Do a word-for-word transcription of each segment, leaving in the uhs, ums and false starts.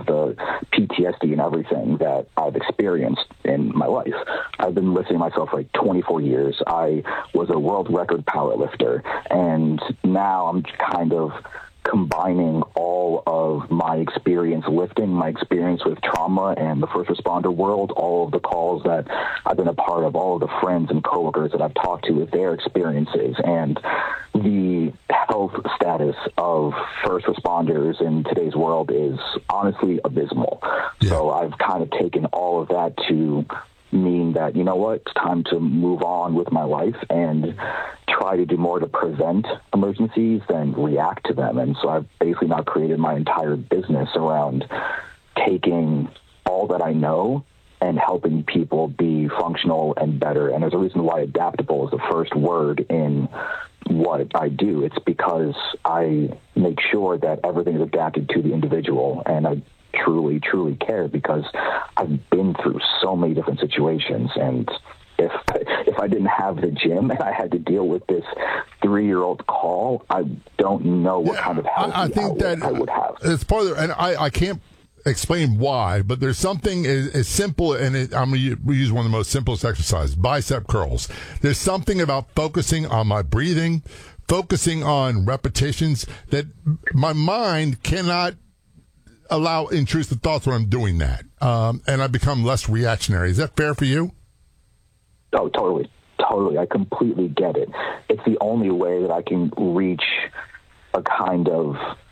the P T S D and everything that I've experienced in my life. I've been lifting myself for like twenty-four years. I was a world record powerlifter, and now I'm kind of combining all of my experience lifting, my experience with trauma and the first responder world, all of the calls that I've been a part of, all of the friends and coworkers that I've talked to with their experiences, and the health status of first responders in today's world is honestly abysmal. Yeah. So I've kind of taken all of that to mean that, you know what, it's time to move on with my life and try to do more to prevent emergencies than react to them. And so I've basically now created my entire business around taking all that I know and helping people be functional and better. And there's a reason why adaptable is the first word in what I do. It's because I make sure that everything is adapted to the individual, and I truly, truly care because I've been through so many different situations. And if if I didn't have the gym and I had to deal with this three-year-old call, I don't know what yeah, kind of healthy I, I think that I would have. It's part of, and I, I can't explain why, but there's something as, as simple, and it, I'm going to use one of the most simplest exercises, bicep curls. There's something about focusing on my breathing, focusing on repetitions that my mind cannot allow intrusive thoughts when I'm doing that. Um, and I become less reactionary. Is that fair for you? Oh, totally. Totally. I completely get it. It's the only way that I can reach a kind of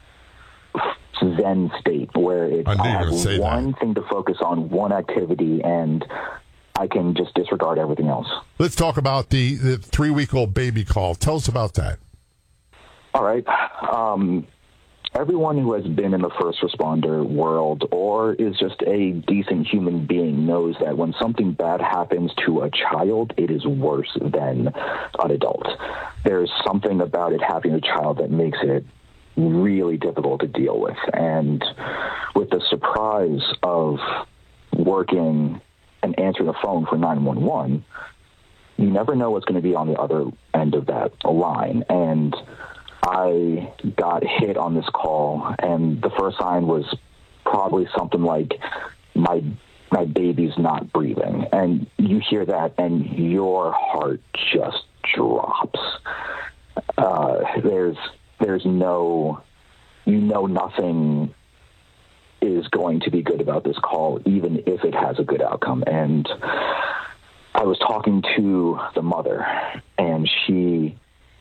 Zen state where it's, I, I have one that. thing to focus on, one activity, and I can just disregard everything else. Let's talk about the, the three-week-old baby call. Tell us about that. All right. Um, Everyone who has been in the first responder world or is just a decent human being knows that when something bad happens to a child, it is worse than an adult. There's something about it happening to a child that makes it really difficult to deal with. And with the surprise of working and answering the phone for nine one one, you never know what's going to be on the other end of that line. And I got hit on this call, and the first sign was probably something like, my my baby's not breathing. And you hear that, and your heart just drops. Uh, there's there's no, you know nothing is going to be good about this call, even if it has a good outcome. And I was talking to the mother, and she...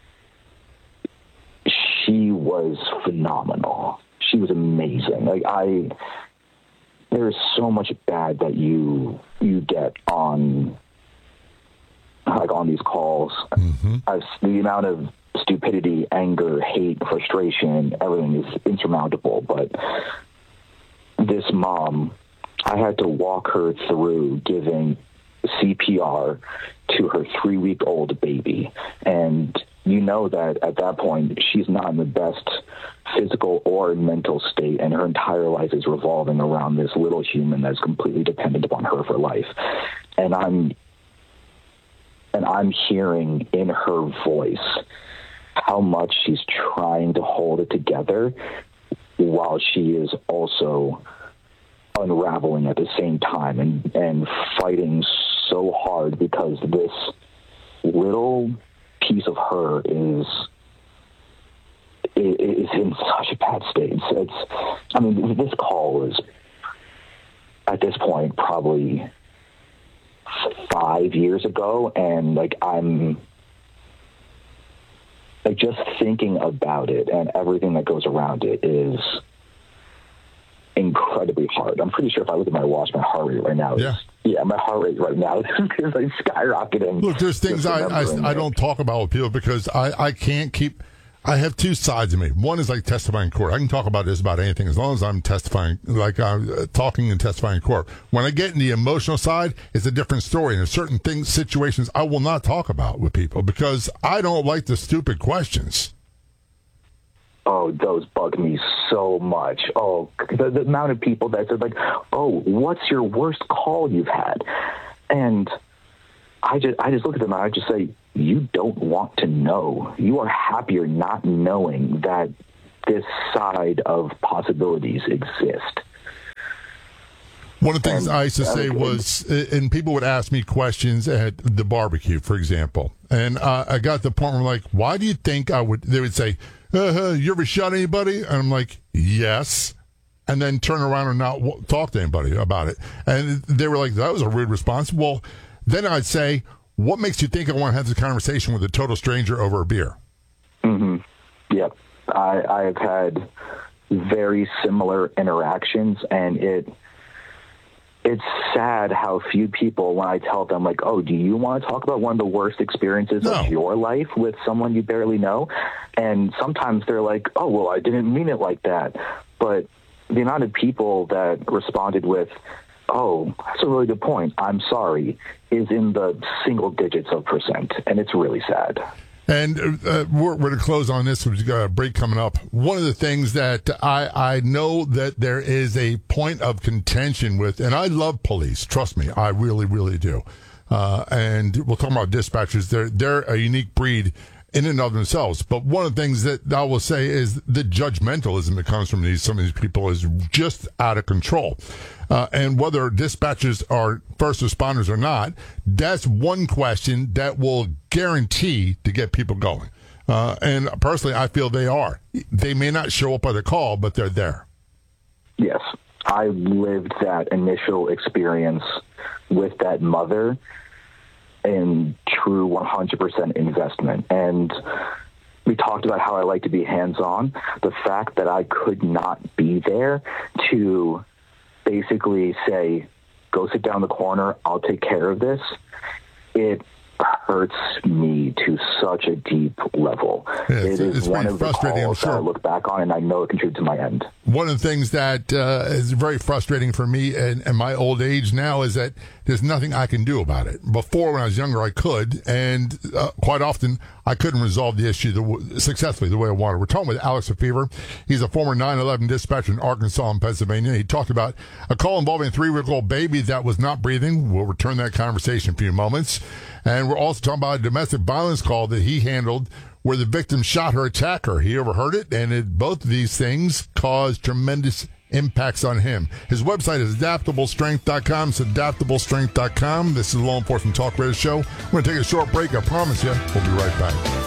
She was phenomenal. She was amazing. Like I, there's so much bad that you you get on, like on these calls. Mm-hmm. I've, the amount of stupidity, anger, hate, frustration, everything is insurmountable. But this mom, I had to walk her through giving C P R to her three-week-old baby, and you know that at that point, she's not in the best physical or mental state, and her entire life is revolving around this little human that's completely dependent upon her for life. And I'm, and I'm hearing in her voice how much she's trying to hold it together while she is also unraveling at the same time and, and fighting so hard because this little piece of her is is in such a bad state. So it's, I mean, this call is at this point probably five years ago, and like I'm like just thinking about it and everything that goes around it is incredibly hard. I'm pretty sure if I look at my watch, my heart rate right now is, yeah, yeah my heart rate right now is like skyrocketing. Look, there's things I, I, I don't talk about with people because I, I can't keep, I have two sides of me. One is like testifying in court. I can talk about this about anything as long as I'm testifying, like I'm uh, talking and testifying in court. When I get in the emotional side, it's a different story. And there's certain things, situations I will not talk about with people because I don't like the stupid questions. Oh, those bug me so much. Oh, the, the amount of people that said, like, oh, what's your worst call you've had? And I just I just look at them and I just say, you don't want to know. You are happier not knowing that this side of possibilities exist. One of the things And I used to that say was was, and people would ask me questions at the barbecue, for example, and uh, I got to the point where I'm like, why do you think I would, they would say, uh, you ever shot anybody? And I'm like, yes. And then turn around and not w- talk to anybody about it. And they were like, that was a rude response. Well, then I'd say, what makes you think I want to have this conversation with a total stranger over a beer? Mm-hmm. Yep. I, I have had very similar interactions, and it it's sad how few people, when I tell them, like, oh, do you want to talk about one of the worst experiences No. of your life with someone you barely know? And sometimes they're like, oh, well, I didn't mean it like that. But the amount of people that responded with, oh, that's a really good point, I'm sorry, is in the single digits of percent, and it's really sad. And uh, we're, we're going to close on this. We've got a break coming up. One of the things that I, I know that there is a point of contention with, and I love police. Trust me, I really, really do. Uh, and we'll talk about dispatchers. They're, they're a unique breed in and of themselves. But one of the things that I will say is the judgmentalism that comes from these some of these people is just out of control. Uh, and whether dispatchers are first responders or not, that's one question that will guarantee to get people going. Uh, and personally, I feel they are. They may not show up at a call, but they're there. Yes. I lived that initial experience with that mother in true one hundred percent investment. And we talked about how I like to be hands-on. The fact that I could not be there to basically say, go sit down in the corner, I'll take care of this, it hurts me to such a deep level. Yeah, it is it's one pretty of the frustrating, calls I'm that I sure. look back on, and I know it contributes to my end. One of the things that uh, is very frustrating for me and, and my old age now is that there's nothing I can do about it. Before, when I was younger, I could, and uh, quite often I couldn't resolve the issue the w- successfully the way I wanted. We're talking with Alex Lefevre. He's a former nine eleven dispatcher in Arkansas and Pennsylvania. He talked about a call involving a three-week-old baby that was not breathing. We'll return that conversation in a few moments. And we're also talking about a domestic violence call that he handled where the victim shot her attacker. He overheard it, and it, both of these things caused tremendous impacts on him. His website is adaptable strength dot com. It's adaptable strength dot com. This is the Law Enforcement Talk Radio Show. We're going to take a short break. I promise you. We'll be right back.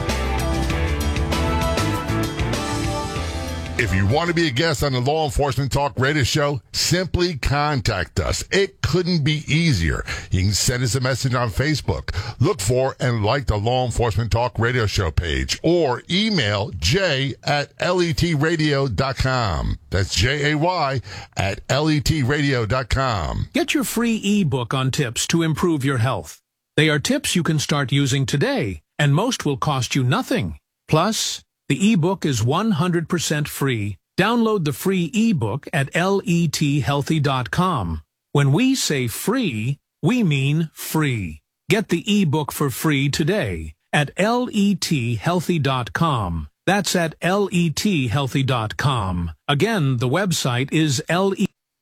If you want to be a guest on the Law Enforcement Talk Radio Show, simply contact us. It couldn't be easier. You can send us a message on Facebook. Look for and like the Law Enforcement Talk Radio Show page, or email j at let radio dot com. That's J A Y at let radio dot com. Get your free ebook on tips to improve your health. They are tips you can start using today, and most will cost you nothing. Plus, the ebook is one hundred percent free. Download the free ebook at let healthy dot com. When we say free, we mean free. Get the ebook for free today at let healthy dot com. That's at let healthy dot com. Again, the website is let.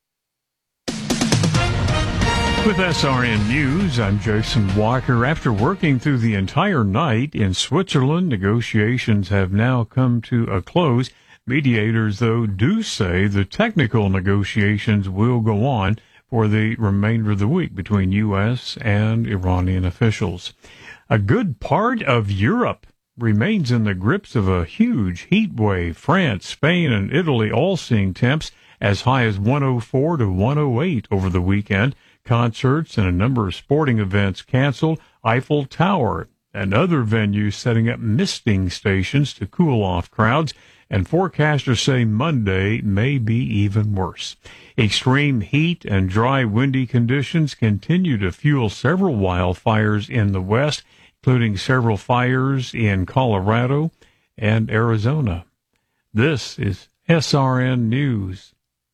With S R N News, I'm Jason Walker. After working through the entire night in Switzerland, negotiations have now come to a close. Mediators, though, do say the technical negotiations will go on for the remainder of the week between U S and Iranian officials. A good part of Europe remains in the grips of a huge heat wave. France, Spain, and Italy all seeing temps as high as one oh four to one oh eight over the weekend. Concerts and a number of sporting events canceled. Eiffel Tower and other venues setting up misting stations to cool off crowds. And forecasters say Monday may be even worse. Extreme heat and dry, windy conditions continue to fuel several wildfires in the west, including several fires in Colorado and Arizona. This is S R N News.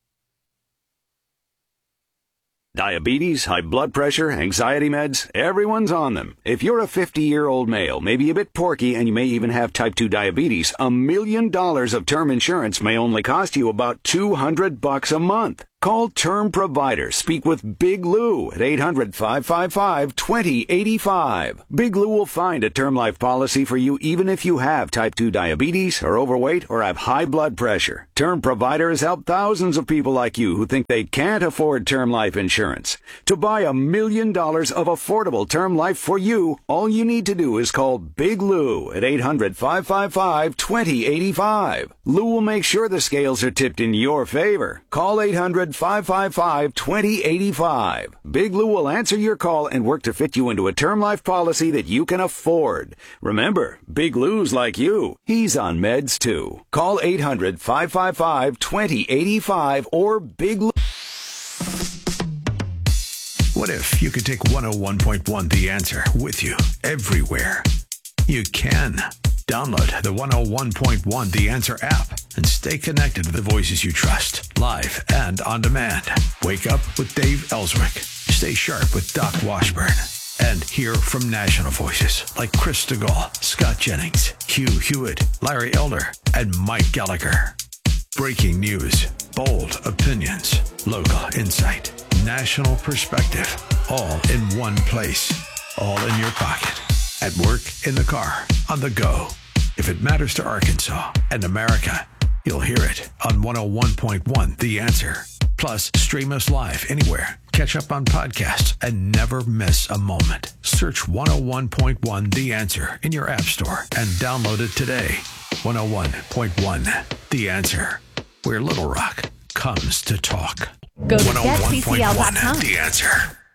Diabetes, high blood pressure, anxiety meds, everyone's on them. If you're a fifty-year-old male, maybe a bit porky, and you may even have type two diabetes, a million dollars of term insurance may only cost you about two hundred bucks a month. Call Term Provider. Speak with Big Lou at eight hundred, five five five, two oh eight five. Big Lou will find a term life policy for you even if you have type two diabetes, are overweight, or have high blood pressure. Term Providers help thousands of people like you who think they can't afford term life insurance. To buy a million dollars of affordable term life for you, all you need to do is call Big Lou at eight hundred, five five five, two zero eight five. Lou will make sure the scales are tipped in your favor. Call eight hundred, five five five, two zero eight five. Big Lou will answer your call and work to fit you into a term life policy that you can afford. Remember, Big Lou's like you. He's on meds too. Call eight hundred, five five five, two zero eight five or Big Lou. What if you could take one oh one point one The Answer with you everywhere? You can. Download the one oh one point one The Answer app and stay connected to the voices you trust, live and on demand. Wake up with Dave Ellswick. Stay sharp with Doc Washburn. And hear from national voices like Chris DeGaulle, Scott Jennings, Hugh Hewitt, Larry Elder, and Mike Gallagher. Breaking news, bold opinions, local insight, national perspective, all in one place, all in your pocket, at work, in the car, on the go. If it matters to Arkansas and America, you'll hear it on one oh one point one The Answer. Plus, stream us live anywhere. Catch up on podcasts and never miss a moment. Search one oh one point one The Answer in your app store and download it today. one oh one point one The Answer, where Little Rock comes to talk. Go to get C C L dot com. The Answer.